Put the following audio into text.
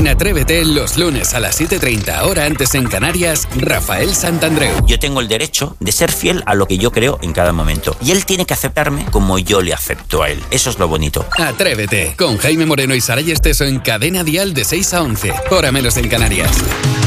En Atrévete, los lunes a las 7:30, hora antes en Canarias, Rafael Santandreu. Yo tengo el derecho de ser fiel a lo que yo creo en cada momento. Y él tiene que aceptarme como yo le acepto a él. Eso es lo bonito. Atrévete, con Jaime Moreno y Saray Esteso en Cadena Dial de 6 a 11, hora menos en Canarias.